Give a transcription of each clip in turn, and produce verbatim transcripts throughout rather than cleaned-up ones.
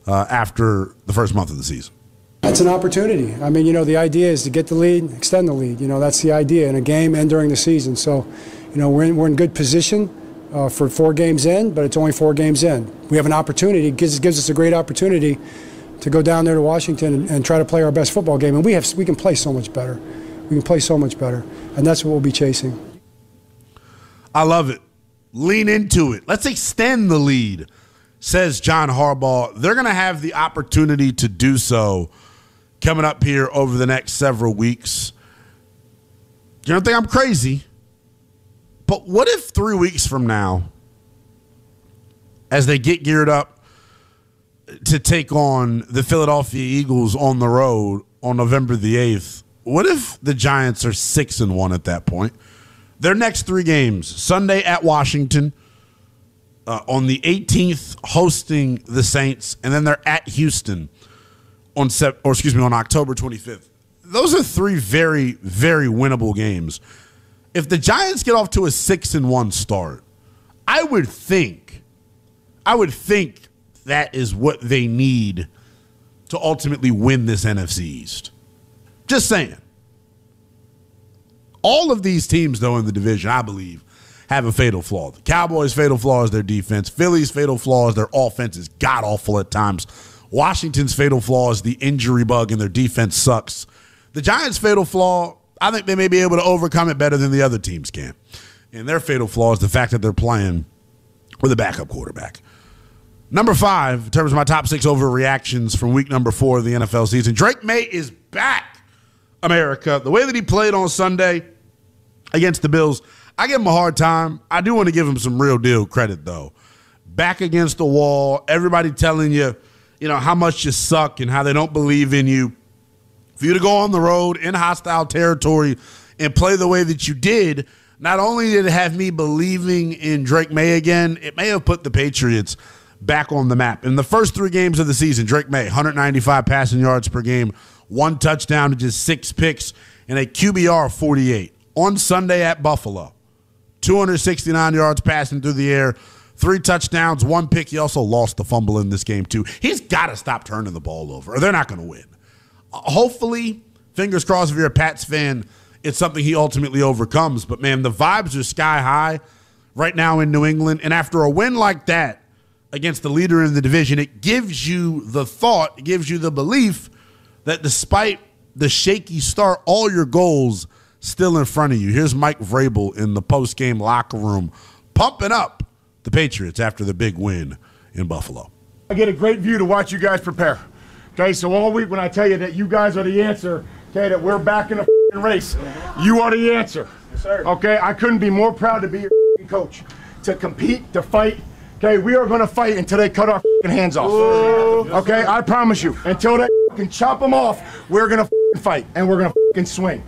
uh, after the first month of the season. That's an opportunity. I mean, you know, the idea is to get the lead, extend the lead. You know, that's the idea in a game and during the season. So, you know, we're in, we're in good position uh, for four games in, but it's only four games in. We have an opportunity. It gives, gives us a great opportunity to go down there to Washington and, and try to play our best football game. And we have we can play so much better. We can play so much better. And that's what we'll be chasing. I love it. Lean into it. Let's extend the lead, says John Harbaugh. They're going to have the opportunity to do so coming up here over the next several weeks. You don't think I'm crazy? But what if three weeks from now, as they get geared up to take on the Philadelphia Eagles on the road on November the eighth, what if the Giants are six and one at that point? Their next three games: Sunday at Washington, uh, on the eighteenth hosting the Saints, and then they're at Houston on sep- or excuse me on October twenty-fifth. Those are three very, very winnable games. If the Giants get off to a six and one start, I would think, I would think that is what they need to ultimately win this N F C East. Just saying. All of these teams, though, in the division, I believe, have a fatal flaw. The Cowboys' fatal flaw is their defense. Philly's fatal flaw is their offense is god-awful at times. Washington's fatal flaw is the injury bug and their defense sucks. The Giants' fatal flaw, I think they may be able to overcome it better than the other teams can. And their fatal flaw is the fact that they're playing with a backup quarterback. Number five, in terms of my top six overreactions from week number four of the N F L season, Drake May is back, America. The way that he played on Sunday against the Bills, I give him a hard time. I do want to give him some real deal credit, though. Back against the wall, everybody telling you, you know, how much you suck and how they don't believe in you. For you to go on the road in hostile territory and play the way that you did, not only did it have me believing in Drake May again, it may have put the Patriots back on the map. In the first three games of the season, Drake May, one hundred ninety-five passing yards per game, one touchdown to just six picks, and a Q B R of forty-eight. On Sunday at Buffalo, two hundred sixty-nine yards passing through the air, three touchdowns, one pick. He also lost the fumble in this game, too. He's got to stop turning the ball over, or they're not going to win. Uh, hopefully, fingers crossed if you're a Pats fan, it's something he ultimately overcomes. But, man, the vibes are sky high right now in New England. And after a win like that against the leader in the division, it gives you the thought, it gives you the belief that despite the shaky start, all your goals still in front of you. Here's Mike Vrabel in the post-game locker room pumping up the Patriots after the big win in Buffalo. I get a great view to watch you guys prepare. Okay, so all week when I tell you that you guys are the answer, okay, that we're back in the race, you are the answer. Yes, sir. Okay, I couldn't be more proud to be your coach, to compete, to fight. Okay, we are going to fight until they cut our hands off. Okay, I promise you. Until they can chop them off, we're going to fight, and we're going to swing.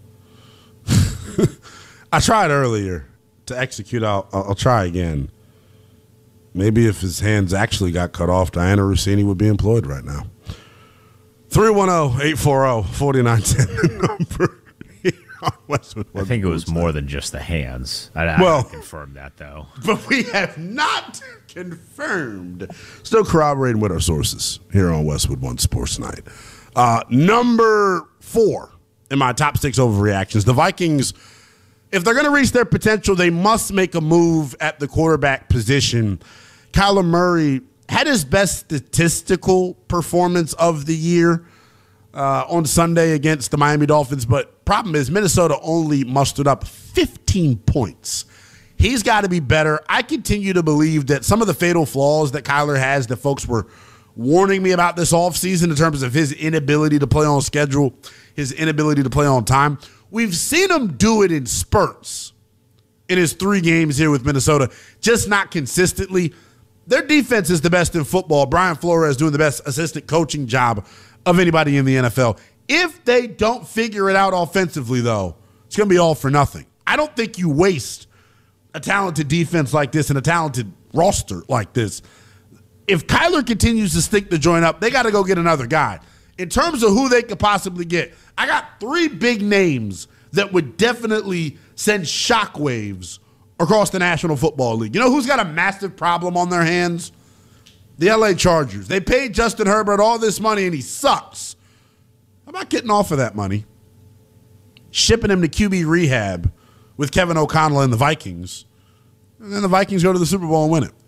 I tried earlier to execute. I'll, I'll try again. Maybe if his hands actually got cut off, Diana Rossini would be employed right now. three one zero, eight four zero, four nine one zero, the number here on Westwood. I think it was more than just the hands. I, I well, confirmed that, though. But we have not confirmed. Still corroborating with our sources here on Westwood One Sports Night. Uh, number four in my top six overreactions, the Vikings, if they're going to reach their potential, they must make a move at the quarterback position. Kyler Murray had his best statistical performance of the year uh, on Sunday against the Miami Dolphins, but problem is Minnesota only mustered up fifteen points. He's got to be better. I continue to believe that some of the fatal flaws that Kyler has that folks were warning me about this offseason in terms of his inability to play on schedule, his inability to play on time, we've seen him do it in spurts in his three games here with Minnesota, just not consistently. Their defense is the best in football. Brian Flores doing the best assistant coaching job of anybody in the N F L. If they don't figure it out offensively, though, it's going to be all for nothing. I don't think you waste a talented defense like this and a talented roster like this. If Kyler continues to stick the joint up, they got to go get another guy. In terms of who they could possibly get, I got three big names that would definitely send shockwaves across the National Football League. You know who's got a massive problem on their hands? the L A Chargers. They paid Justin Herbert all this money, and he sucks. I'm not getting off of that money. Shipping him to Q B rehab with Kevin O'Connell and the Vikings, and then the Vikings go to the Super Bowl and win it.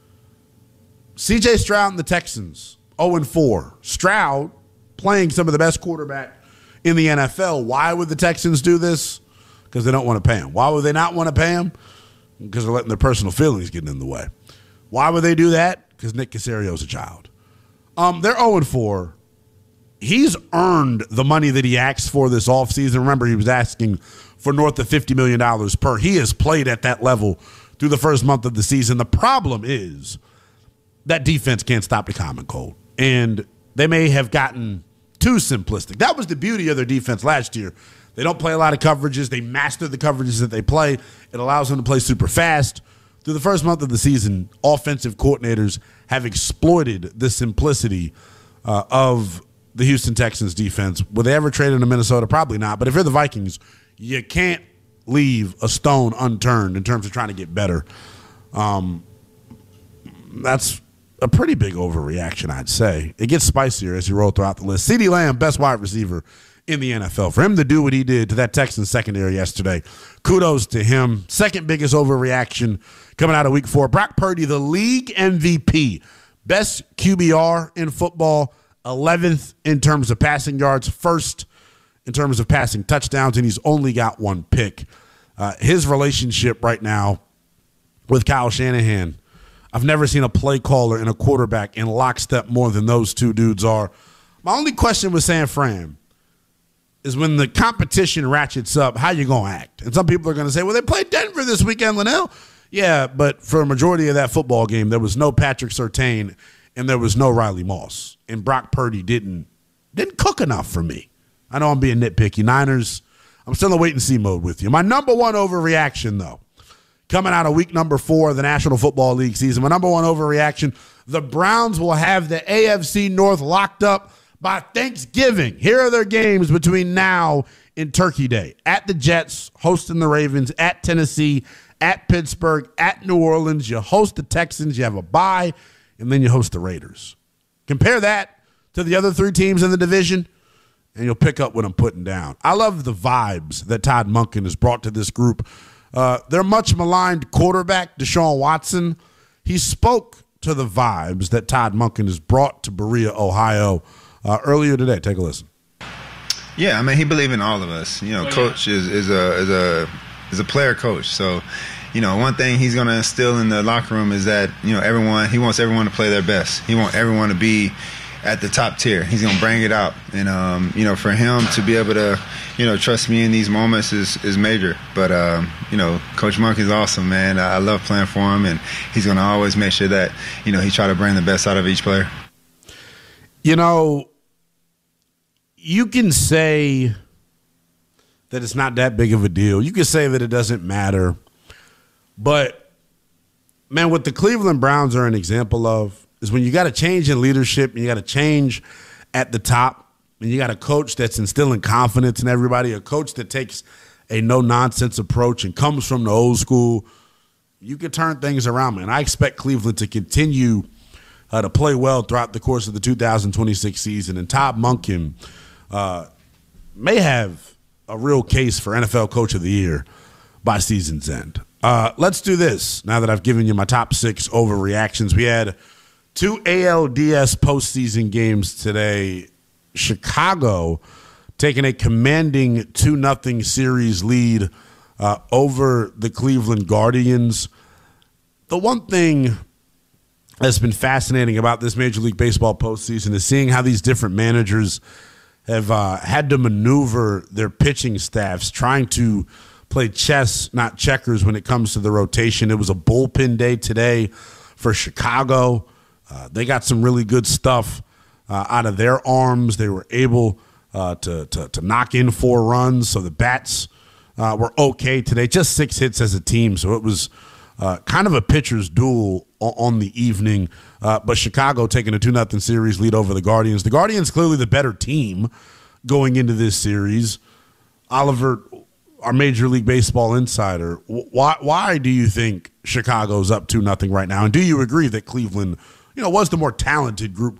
C J Stroud and the Texans, oh and four. Stroud playing some of the best quarterback in the N F L. Why would the Texans do this? Because they don't want to pay him. Why would they not want to pay him? Because they're letting their personal feelings get in the way. Why would they do that? Because Nick Caserio's a child. Um, they're oh and four. He's earned the money that he asked for this offseason. Remember, he was asking for north of fifty million dollars per. He has played at that level through the first month of the season. The problem is that defense can't stop the common cold. And they may have gotten too simplistic. That was the beauty of their defense last year. They don't play a lot of coverages. They master the coverages that they play. It allows them to play super fast. Through the first month of the season, offensive coordinators have exploited the simplicity uh, of the Houston Texans defense. Will they ever trade into Minnesota? Probably not. But if you're the Vikings, you can't leave a stone unturned in terms of trying to get better. Um, that's a pretty big overreaction, I'd say. It gets spicier as you roll throughout the list. CeeDee Lamb, best wide receiver in the N F L. For him to do what he did to that Texans secondary yesterday, kudos to him. Second biggest overreaction coming out of week four. Brock Purdy, the league M V P. Best Q B R in football. eleventh in terms of passing yards. First in terms of passing touchdowns, and he's only got one pick. Uh, his relationship right now with Kyle Shanahan, I've never seen a play caller and a quarterback in lockstep more than those two dudes are. My only question with San Fran is when the competition ratchets up, how you going to act? And some people are going to say, well, they played Denver this weekend, Linnell. Yeah, but for a majority of that football game, there was no Patrick Surtain and there was no Riley Moss. And Brock Purdy didn't didn't cook enough for me. I know I'm being nitpicky. Niners, I'm still in wait-and-see mode with you. My number one overreaction, though, coming out of week number four of the National Football League season, my number one overreaction, the Browns will have the A F C North locked up by Thanksgiving. Here are their games between now and Turkey Day. At the Jets, hosting the Ravens. At Tennessee, at Pittsburgh, at New Orleans. You host the Texans. You have a bye, and then you host the Raiders. Compare that to the other three teams in the division, and you'll pick up what I'm putting down. I love the vibes that Todd Monken has brought to this group. Uh, their much maligned quarterback, Deshaun Watson, he spoke to the vibes that Todd Monken has brought to Berea, Ohio, uh, earlier today. Take a listen. Yeah, I mean, he believes in all of us. You know, coach is, is a is a is a player coach. So, you know, one thing he's going to instill in the locker room is that, you know, everyone, he wants everyone to play their best. He wants everyone to be at the top tier. He's going to bring it out. And, um, you know, for him to be able to, you know, trust me in these moments is, is major. But, um, you know, Coach Monk is awesome, man. I love playing for him, and he's going to always make sure that, you know, he try to bring the best out of each player. You know, you can say that it's not that big of a deal. You can say that it doesn't matter. But, man, what the Cleveland Browns are an example of is when you got to change in leadership and you got to change at the top, and you got a coach that's instilling confidence in everybody, a coach that takes a no-nonsense approach and comes from the old school, you can turn things around, man. I expect Cleveland to continue uh, to play well throughout the course of the two thousand twenty-six season, and Todd Monken uh, may have a real case for N F L Coach of the Year by season's end. Uh, let's do this now that I've given you my top six overreactions. We had two A L D S postseason games today. Chicago taking a commanding two nothing series lead uh, over the Cleveland Guardians. The one thing that's been fascinating about this Major League Baseball postseason is seeing how these different managers have uh, had to maneuver their pitching staffs, trying to play chess, not checkers, when it comes to the rotation. It was a bullpen day today for Chicago. Uh, they got some really good stuff uh, out of their arms. They were able uh, to, to to knock in four runs, so the bats uh, were okay today. Just six hits as a team, so it was uh, kind of a pitcher's duel on the evening. Uh, but Chicago taking a two nothing series lead over the Guardians. The Guardians clearly the better team going into this series. Oliver, our Major League Baseball insider, why why do you think Chicago's up two nothing right now? And do you agree that Cleveland you know, was the more talented group